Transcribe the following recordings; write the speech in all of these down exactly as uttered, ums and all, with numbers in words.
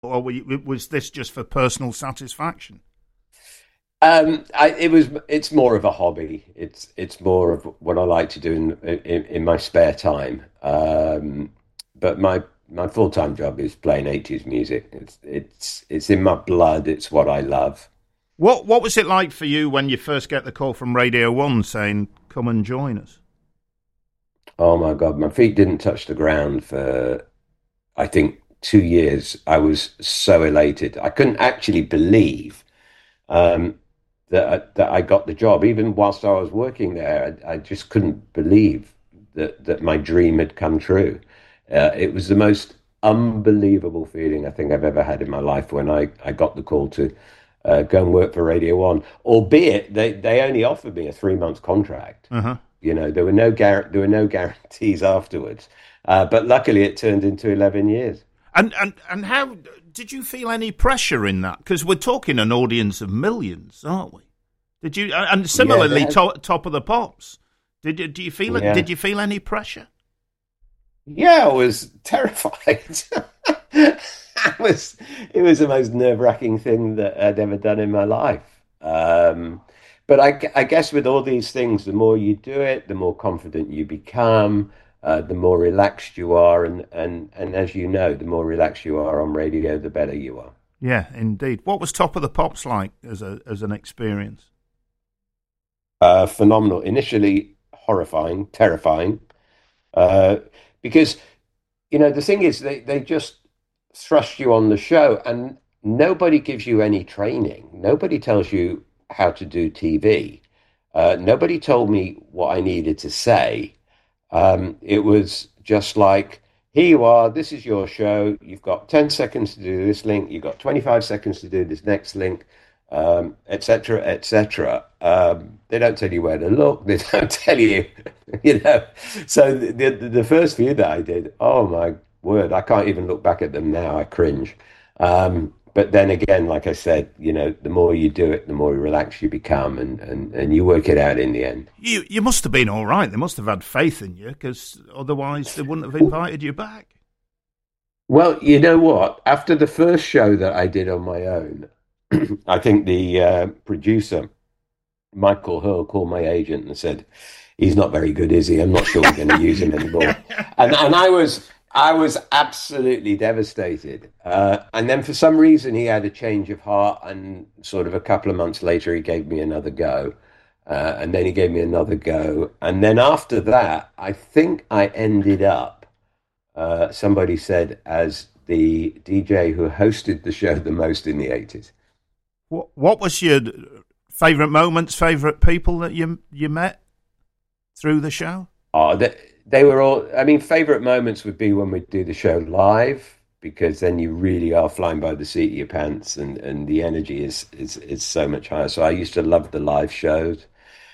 or were you, was this just for personal satisfaction? Um, I, it was. It's more of a hobby. It's it's more of what I like to do in in, in my spare time. Um, but my my full time job is playing eighties music. It's it's it's in my blood. It's what I love. What what was it like for you when you first get the call from Radio One saying, "Come and join us"? Oh my God, my feet didn't touch the ground for I think two years. I was so elated. I couldn't actually believe. Um, that I, that I got the job. Even whilst I was working there, I, I just couldn't believe that that my dream had come true. Uh, it was the most unbelievable feeling I think I've ever had in my life when I, I got the call to uh, go and work for Radio One. Albeit they, they only offered me a three month contract. Uh-huh. You know, there were no gar- there were no guarantees afterwards. Uh, but luckily, it turned into eleven years. And and and how did you feel any pressure in that? Because we're talking an audience of millions, aren't we? Did you? And similarly, Yeah, to, Top of the Pops. Did you? Do you feel it? yeah. Did you feel any pressure? Yeah, I was terrified. it was it was the most nerve-wracking thing that I'd ever done in my life. Um, but I, gu- I guess with all these things, the more you do it, the more confident you become, uh, the more relaxed you are, and, and and as you know, the more relaxed you are on radio, the better you are. Yeah, indeed. What was Top of the Pops like as a as an experience? Uh, phenomenal. Initially horrifying, terrifying, uh, because you know the thing is they they just thrust you on the show, and nobody gives you any training. Nobody tells you how to do T V. Uh, nobody told me what I needed to say. Um, it was just like, here you are, this is your show. You've got ten seconds to do this link. You've got twenty-five seconds to do this next link, um, et cetera, et cetera. Um, they don't tell you where to look. They don't tell you, you know. So the, the, the first few that I did, oh my word, I can't even look back at them now. I cringe. Um, but then again, like I said, you know, the more you do it, the more relaxed you become, and, and, and you work it out in the end. You you must have been all right. They must have had faith in you, because otherwise they wouldn't have invited you back. Well, you know what? After the first show that I did on my own, I think the uh, producer, Michael Hurl, called my agent and said, "He's not very good, is he? I'm not sure we're going to use him anymore." And and I was I was absolutely devastated. Uh, and then for some reason he had a change of heart, and sort of a couple of months later he gave me another go. Uh, and then he gave me another go. And then after that, I think I ended up, uh, somebody said, as the D J who hosted the show the most in the eighties. What what was your favourite moments, favourite people that you you met through the show? Oh, they, they were all, I mean, favorite moments would be when we do the show live, because then you really are flying by the seat of your pants, and, and the energy is, is, is so much higher. So I used to love the live shows.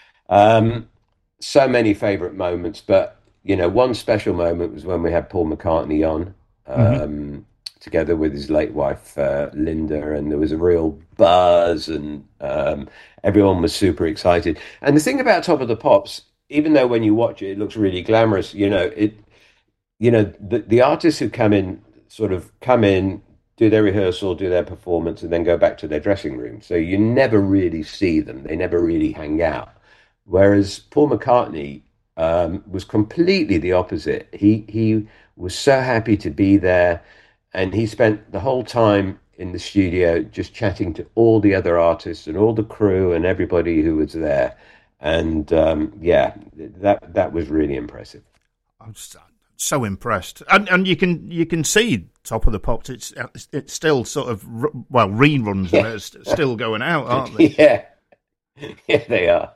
Um, so many favorite moments, but, you know, one special moment was when we had Paul McCartney on, Mm-hmm. um, together with his late wife, uh, Linda, and there was a real buzz, and um, everyone was super excited. And the thing about Top of the Pops, even though when you watch it, it looks really glamorous, you know, it, you know, the, the artists who come in sort of come in, do their rehearsal, do their performance, and then go back to their dressing room. So you never really see them. They never really hang out. Whereas Paul McCartney um, was completely the opposite. He he was so happy to be there, and he spent the whole time in the studio just chatting to all the other artists and all the crew and everybody who was there. And um, yeah, that that was really impressive. I'm so, so impressed, and and you can you can see Top of the Pops. It's it's still sort of well reruns Yeah, and it's still going out, aren't they? yeah, yeah, they are.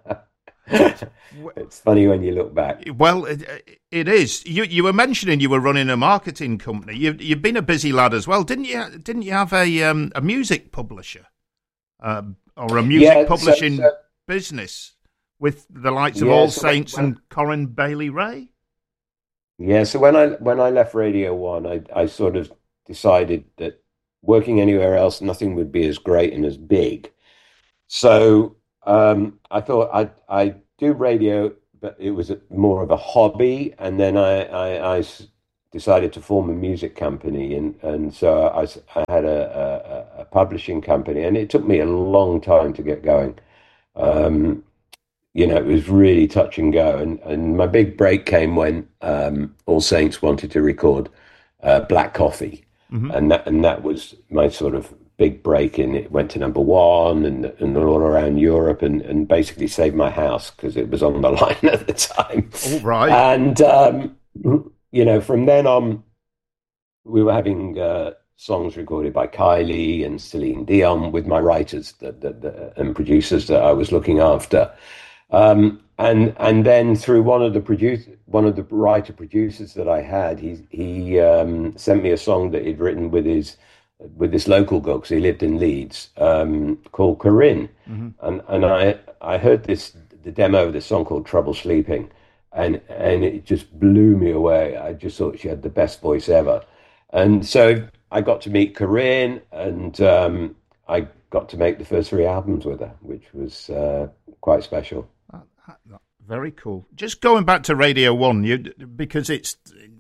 It's funny when you look back. Well, it, it is. You you were mentioning you were running a marketing company. You you've been a busy lad as well, didn't you? Didn't you have a um, a music publisher um, or a music Yeah, so, publishing so business with the likes of yeah, All so when, Saints when and Corin Bailey Ray? yeah, so when I when I left Radio One, I I sort of decided that working anywhere else, nothing would be as great and as big. So um, I thought I'd I'd do radio, but it was a, more of a hobby. And then I, I I s- decided to form a music company, and and so I, I had a, a, a publishing company, and it took me a long time to get going. Um, you know, it was really touch and go, and and my big break came when um, All Saints wanted to record uh, Black Coffee, mm-hmm. and that and that was my sort of big break in. It went to number one and and all around Europe, and, and basically saved my house because it was on the line at the time. All right. And um, you know, from then on, we were having uh, songs recorded by Kylie and Celine Dion with my writers that, that, that, and producers that I was looking after. Um, and and then through one of the produce one of the writer producers that I had, he he um, sent me a song that he'd written with his. with this local girl, because he lived in Leeds, um, called Corinne. Mm-hmm. And and I I heard this the demo of this song called Trouble Sleeping, and and it just blew me away. I just thought she had the best voice ever. And so I got to meet Corinne, and um, I got to make the first three albums with her, which was uh, quite special. Very cool. Just going back to Radio One, you because it's...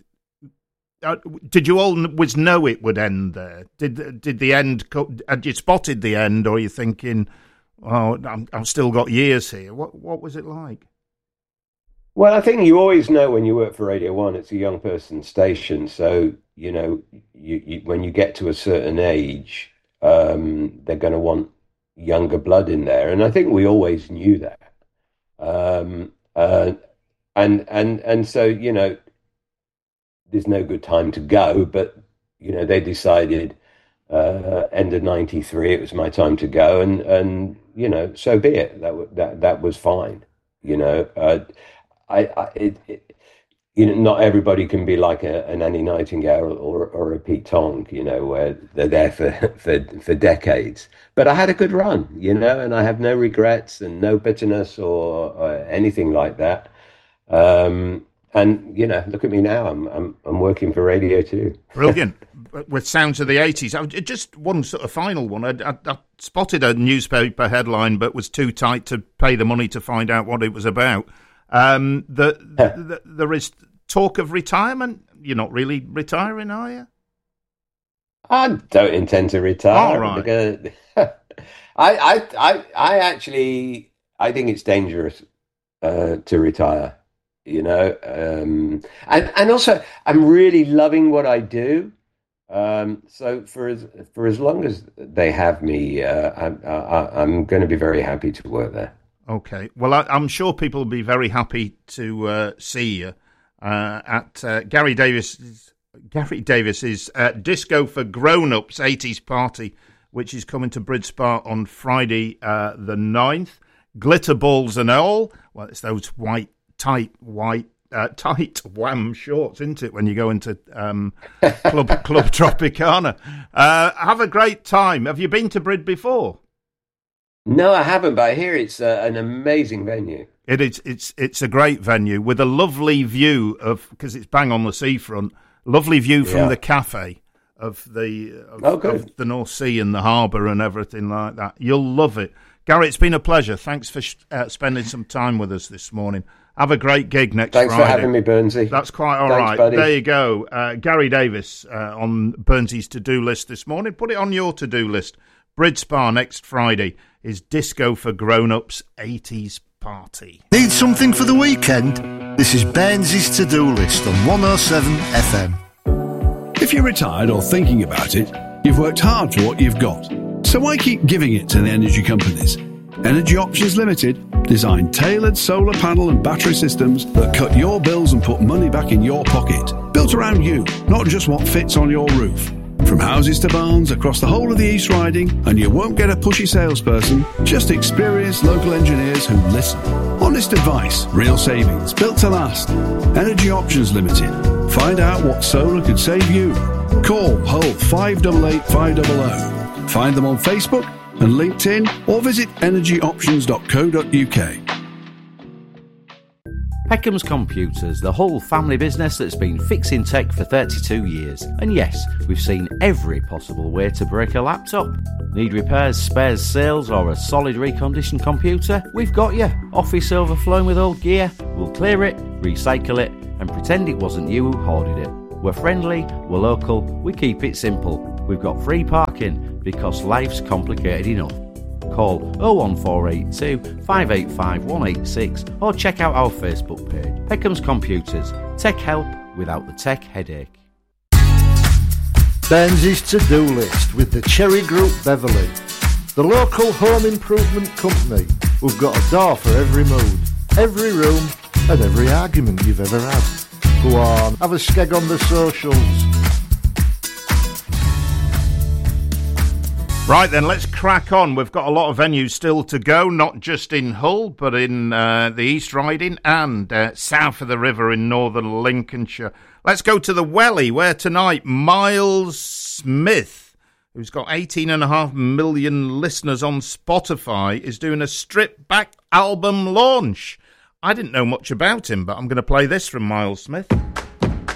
Uh, did you always know it would end there? Did did the end? Co- had you spotted the end, or are you thinking, "Oh, I'm, I've still got years here"? What what was it like? Well, I think you always know when you work for Radio One, it's a young person's station. So you know, you, you, when you get to a certain age, um, they're going to want younger blood in there, and I think we always knew that. Um, uh, and and and so you know. There's no good time to go, but you know they decided uh, end of ninety-three it was my time to go, and and you know so be it. That that that was fine. You know, uh, I, I it, it, you know not everybody can be like a, an Annie Nightingale or or a Pete Tong, you know, where they're there for for for decades. But I had a good run, you know, and I have no regrets and no bitterness or, or anything like that. Um, And, you know, look at me now. I'm I'm, I'm working for Radio two. Brilliant. With sounds of the eighties. Just one sort of final one. I, I, I spotted a newspaper headline, but was too tight to pay the money to find out what it was about. Um, the, the, there is talk of retirement. You're not really retiring, are you? I don't intend to retire. All right. Because I, I, I, I actually, I think it's dangerous uh, to retire. You know, um, and and also I'm really loving what I do. Um, so for as for as long as they have me, uh, I'm I, I'm going to be very happy to work there. Okay, well, I, I'm sure people will be very happy to uh, see you uh, at uh, Gary Davis. Gary Davis's uh, Disco for Grown-Ups eighties Party, which is coming to Bridgespa on Friday uh, the ninth. Glitter balls and all. Well, it's those white. Tight white, uh, tight wham shorts, isn't it? When you go into um, Club Club Tropicana, uh, have a great time. Have you been to Brid before? No, I haven't, but I hear it's uh, an amazing venue. It is. It's it's a great venue with a lovely view of because it's bang on the seafront. Lovely view from yeah. the cafe of the of, oh, good. of the North Sea and the harbour and everything like that. You'll love it, Gary. It's been a pleasure. Thanks for uh, spending some time with us this morning. Have a great gig next Thanks Friday. Thanks for having me, Burnsy. That's quite all Thanks, right. Buddy. There you go. Uh, Gary Davis uh, on Burnsy's to-do list this morning. Put it on your to-do list. Bridgespa next Friday is Disco for Grown-Ups eighties Party. Need something for the weekend? This is Burnsy's to-do list on one oh seven F M. If you're retired or thinking about it, you've worked hard for what you've got. So why keep giving it to the energy companies? Energy Options Limited design tailored solar panel and battery systems that cut your bills and put money back in your pocket. Built around you, not just what fits on your roof. From houses to barns across the whole of the East Riding, and you won't get a pushy salesperson, just experienced local engineers who listen. Honest advice, real savings, built to last. Energy Options Limited. Find out what solar could save you. Call Hull five eight eight five hundred. Find them on Facebook and LinkedIn, or visit energy options dot co dot uk. Peckham's Computers, the whole family business that's been fixing tech for thirty-two years. And yes, we've seen every possible way to break a laptop. Need repairs, spares, sales, or a solid reconditioned computer? We've got you. Office overflowing with old gear? We'll clear it, recycle it, and pretend it wasn't you who hoarded it. We're friendly, we're local, we keep it simple. We've got free parking because life's complicated enough. Call oh one four eight two, five eight five, one eight six or check out our Facebook page. Peckham's Computers. Tech help without the tech headache. Ben's to-do list with the Cherry Group Beverley. The local home improvement company who've got a door for every mood, every room and every argument you've ever had. Go on, have a skeg on the socials. Right then, let's crack on. We've got a lot of venues still to go, not just in Hull, but in uh, the East Riding and uh, south of the river in northern Lincolnshire. Let's go to the Welly, where tonight Miles Smith, who's got eighteen and a half million listeners on Spotify, is doing a stripped back album launch. I didn't know much about him, but I'm going to play this from Miles Smith.